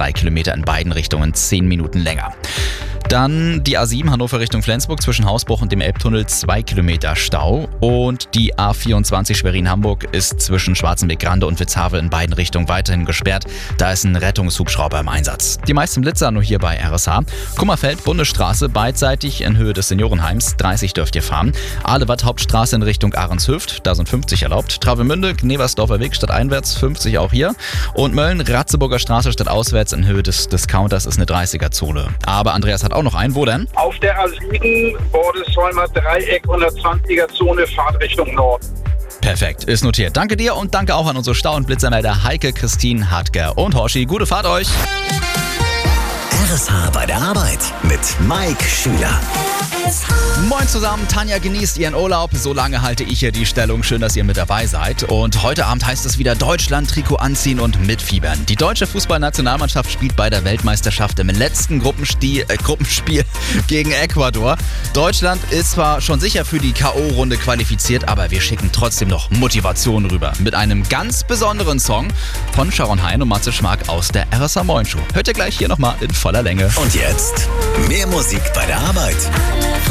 3 Kilometer in beiden Richtungen 10 Minuten länger. Dann die A7 Hannover Richtung Flensburg zwischen Hausbruch und dem Elbtunnel 2 Kilometer Stau. Und die A24 Schwerin-Hamburg ist zwischen Schwarzenberg-Grande und Witzhavel in beiden Richtungen weiterhin gesperrt. Da ist ein Rettungshubschrauber im Einsatz. Die meisten Blitzer nur hier bei RSH. Kummerfeld, Bundesstraße, beidseitig in Höhe des Seniorenheims. 30 dürft ihr fahren. Ahlewald Hauptstraße in Richtung Ahrenshöft. Da sind 50 erlaubt. Travemünde, Gneversdorfer Weg stadteinwärts 50 auch hier. Und Mölln, Ratzeburger Straße stadtauswärts in Höhe des Discounters ist eine 30er-Zone. Aber Andreas hat auch noch einen, wo denn? Auf der A7, Bordesheimer Dreieck 120er-Zone, Fahrtrichtung Norden. Perfekt, ist notiert. Danke dir und danke auch an unsere Stau- und Blitzermelder Heike, Christine, Hartger und Horschi. Gute Fahrt euch! RSH bei der Arbeit mit Mike Schüler. Moin zusammen, Tanja genießt ihren Urlaub. So lange halte ich hier die Stellung. Schön, dass ihr mit dabei seid. Und heute Abend heißt es wieder Deutschland-Trikot anziehen und mitfiebern. Die deutsche Fußballnationalmannschaft spielt bei der Weltmeisterschaft im letzten Gruppenspiel gegen Ecuador. Deutschland ist zwar schon sicher für die K.O.-Runde qualifiziert, aber wir schicken trotzdem noch Motivation rüber. Mit einem ganz besonderen Song von Sharon Hein und Matze Schmark aus der RSH Moin Show. Hört ihr gleich hier nochmal in voller Länge. Und jetzt mehr Musik bei der Arbeit.